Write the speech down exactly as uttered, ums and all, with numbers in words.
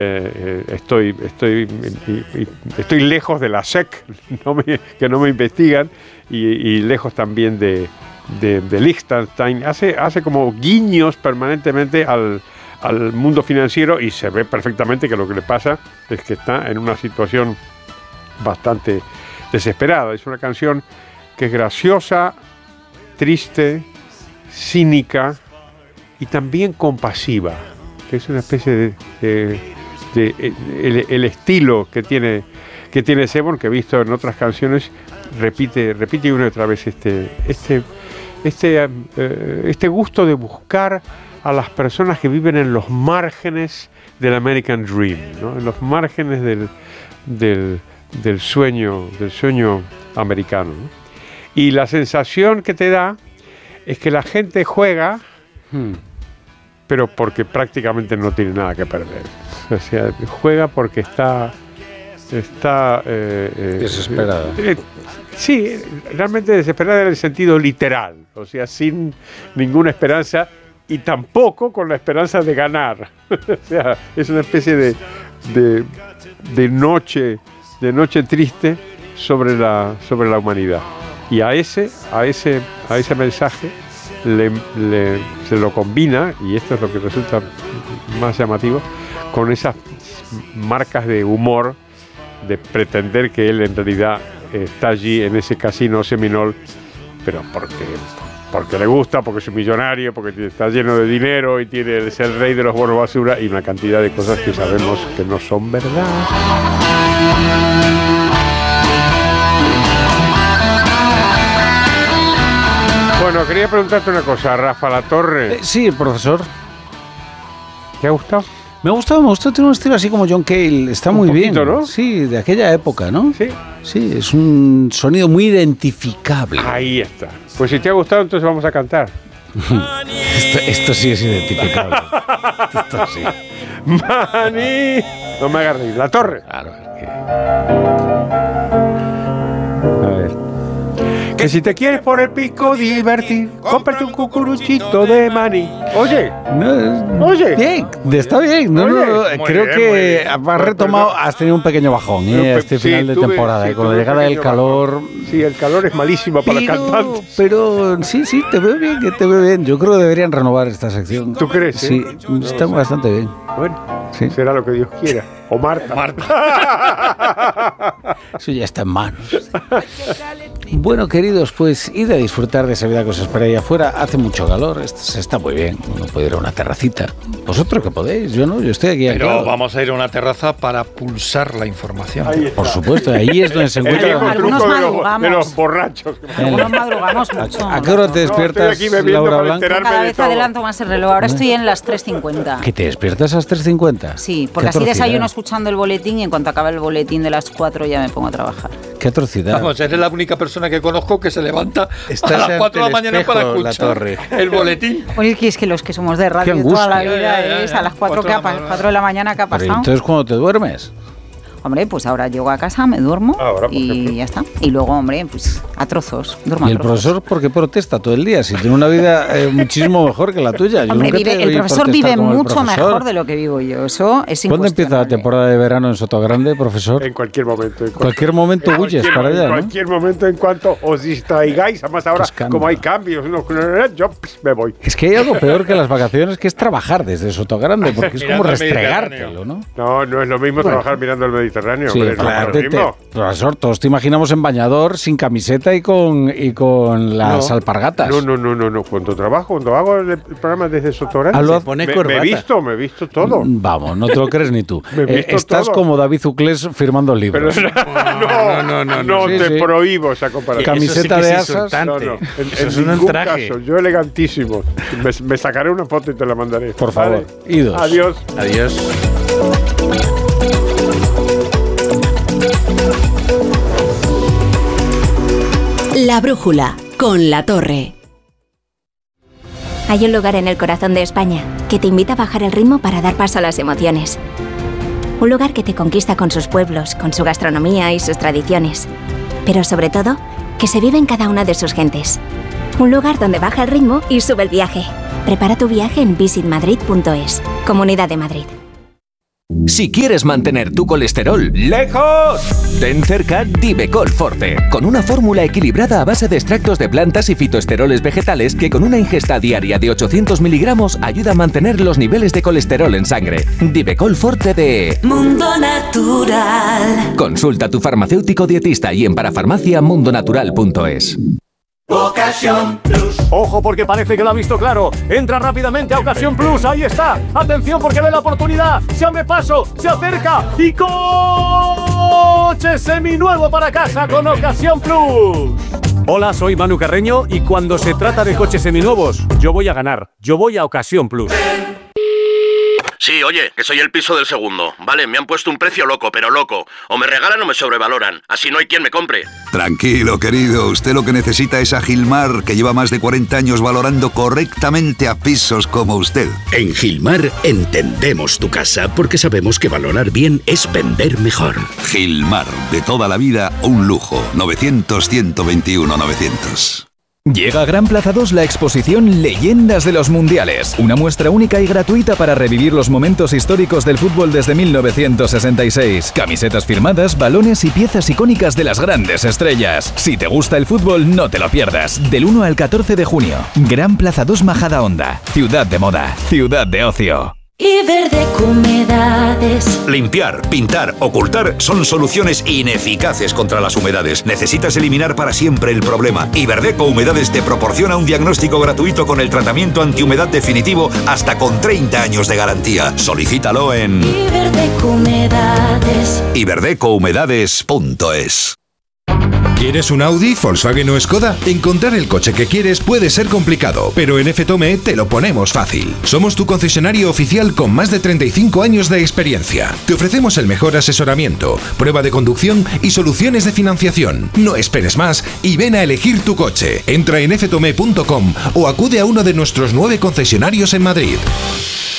eh, estoy, estoy, y, y, estoy lejos de la S E C, no me, que no me investigan, y, y lejos también de, de, de Liechtenstein. Hace, hace como guiños permanentemente al, al mundo financiero y se ve perfectamente que lo que le pasa es que está en una situación bastante desesperada. Es una canción que es graciosa, triste, cínica y también compasiva, que es una especie de, de, de, de el, el estilo que tiene que tiene Seborn, que he visto en otras canciones, repite repite una y otra vez este este este eh, este gusto de buscar a las personas que viven en los márgenes del American Dream, ¿no? En los márgenes del del, del sueño del sueño americano, ¿no? Y la sensación que te da es que la gente juega, hmm. pero porque prácticamente no tiene nada que perder. O sea, juega porque está, está eh, eh, desesperada. Eh, sí, realmente desesperada en el sentido literal, o sea, sin ninguna esperanza y tampoco con la esperanza de ganar. O sea, es una especie de, de, de noche, de noche triste sobre la, sobre la humanidad. Y a ese, a ese, a ese mensaje le, le, se lo combina, y esto es lo que resulta más llamativo, con esas marcas de humor, de pretender que él en realidad está allí en ese casino Seminole, pero porque, porque le gusta, porque es un millonario, porque está lleno de dinero y tiene, es el rey de los bonos basura y una cantidad de cosas que sabemos que no son verdad. Bueno, quería preguntarte una cosa, Rafa Latorre. Eh, sí, profesor. ¿Te ha gustado? Me ha gustado, me gustó, tiene un estilo así como John Cale, está un muy poquito, bien, ¿no? Sí, de aquella época, ¿no? Sí. Sí, es un sonido muy identificable. Ahí está. Pues si te ha gustado, entonces vamos a cantar. esto, esto sí es identificable. Esto sí. Mani. No me hagas reír. La Torre. Claro, es que... A ver. Que si te quieres por el pico divertir, cómprate un cucuruchito de maní. Oye, no, oye. Bien, está bien. No, Oye, no, no, creo bien, que has retomado, has tenido un pequeño bajón ¿eh? Pero, a este sí, final de tuve, temporada. sí, y con la tuve llegada del calor. Bajón. Sí, el calor es malísimo para pero, los cantantes. Pero sí, sí, te veo bien, que te veo bien. Yo creo que deberían renovar esta sección. ¿Tú crees? Sí, eh? está no, bastante bien. Bueno, sí. Será lo que Dios quiera. O Marta. Marta. Eso ya está en manos. Bueno, queridos, pues id a disfrutar de esa vida que os espera ahí afuera. Hace mucho calor, se está muy bien. Uno puede ir a una terracita. Vosotros que podéis, yo no, yo estoy aquí. Pero anclado. Vamos a ir a una terraza para pulsar la información. Por supuesto, ahí es donde se encuentra. El viejo Algunos truco de los, madrugamos. de los borrachos. Algunos madrugamos mucho. ¿A qué hora te despiertas, no, estoy aquí bebiendo Laura para Blanco? enterarme Cada de vez todo. adelanto más el reloj. Ahora estoy en las tres cincuenta. ¿Que te despiertas a las tres cincuenta? Sí, porque así atrocidad. desayuno escuchando el boletín y en cuanto acabe el boletín de las cuatro ya me pongo a trabajar. Qué atrocidad. Vamos, eres la única persona que conozco que se levanta Estás a las ante cuatro de el la mañana espejo, para La escuchar Torre. el boletín. Oye, que es que los que somos de radio Qué toda la angustia. vida Ya, ya, ya, es a las cuatro, cuatro que de ha la pa- mañana. cuatro de la mañana que ha Pero pasado. entonces, ¿cuándo te duermes? Hombre, pues ahora llego a casa, me duermo Ahora, por ejemplo. y ya está. Y luego, hombre, pues a trozos. Duermo ¿Y a el trozos. profesor por qué protesta todo el día? Si tiene una vida eh, muchísimo mejor que la tuya. Yo Hombre, nunca vive, te el oí profesor protestar vive como el mucho profesor. mejor de lo que vivo yo. Eso es ¿Cuándo empieza la incuestionable. temporada de verano en Sotogrande, profesor? En cualquier momento. En Cualquier momento en huyes cualquier- para allá, En ¿no? cualquier momento, en cuanto os distraigáis. Además, ahora, Qué escándalo. como hay cambios, no, yo pues, me voy. Es que hay algo peor que las vacaciones, que es trabajar desde Sotogrande, porque es como Mirando el restregártelo, ¿no? No, no es lo mismo Bueno. trabajar mirando el Mediterráneo. Sí, hombre, no claro, es lo te- te- mismo. profesor, todos te imaginamos en bañador, sin camiseta y con, y con las No. alpargatas. No, no, no, no, no. Cuando trabajo, cuando hago el programa desde Sotogrande, Ah, lo- me, pone me he corbata. visto, me he visto todo. Vamos, no te lo crees ni tú. Me he Eh, visto estás todo. como David Uclés firmando Pero libros. no, no, no, no, Sí, te sí. prohíbo esa comparación. Camiseta Eso sí que de es asas. insultante. No, no, en, Eso en es un ningún traje. caso. Yo elegantísimo. Me, me sacaré una foto y te la mandaré. Por favor, Vale. idos. Adiós. Adiós. La brújula con La Torre. Hay un lugar en el corazón de España que te invita a bajar el ritmo para dar paso a las emociones. Un lugar que te conquista con sus pueblos, con su gastronomía y sus tradiciones. Pero sobre todo, que se vive en cada una de sus gentes. Un lugar donde baja el ritmo y sube el viaje. Prepara tu viaje en visit madrid punto es. Comunidad de Madrid. Si quieres mantener tu colesterol lejos, ten cerca Divecol Forte, con una fórmula equilibrada a base de extractos de plantas y fitoesteroles vegetales que con una ingesta diaria de ochocientos miligramos ayuda a mantener los niveles de colesterol en sangre. Divecol Forte de Mundo Natural. Consulta a tu farmacéutico dietista y en parafarmacia mundonatural punto es. Ocasión Plus. Ojo porque parece que lo ha visto claro. Entra rápidamente a Ocasión Plus. Ahí está. Atención porque ve la oportunidad. Se abre paso. Se acerca. Y coche seminuevo para casa con Ocasión Plus. Hola, soy Manu Carreño y cuando se trata de coches seminuevos, yo voy a ganar. Yo voy a Ocasión Plus. Sí, oye, que soy el piso del segundo. Vale, me han puesto un precio loco, pero loco. O me regalan o me sobrevaloran. Así no hay quien me compre. Tranquilo, querido. Usted lo que necesita es a Gilmar, que lleva más de cuarenta años valorando correctamente a pisos como usted. En Gilmar entendemos tu casa porque sabemos que valorar bien es vender mejor. Gilmar, de toda la vida, un lujo. novecientos, ciento veintiuno, novecientos. Llega a Gran Plaza dos la exposición Leyendas de los Mundiales, una muestra única y gratuita para revivir los momentos históricos del fútbol desde mil novecientos sesenta y seis. Camisetas firmadas, balones y piezas icónicas de las grandes estrellas. Si te gusta el fútbol, no te lo pierdas. Del uno al catorce de junio, Gran Plaza dos Majadahonda, ciudad de moda, ciudad de ocio. Iberdeco Humedades. Limpiar, pintar, ocultar son soluciones ineficaces contra las humedades. Necesitas eliminar para siempre el problema. Iberdeco Humedades te proporciona un diagnóstico gratuito con el tratamiento antihumedad definitivo hasta con treinta años de garantía. Solicítalo en Iberdeco Humedades. iberdeco humedades punto es. ¿Quieres un Audi, Volkswagen o Skoda? Encontrar el coche que quieres puede ser complicado, pero en F Tome te lo ponemos fácil. Somos tu concesionario oficial con más de treinta y cinco años de experiencia. Te ofrecemos el mejor asesoramiento, prueba de conducción y soluciones de financiación. No esperes más y ven a elegir tu coche. Entra en f tome punto com o acude a uno de nuestros nueve concesionarios en Madrid.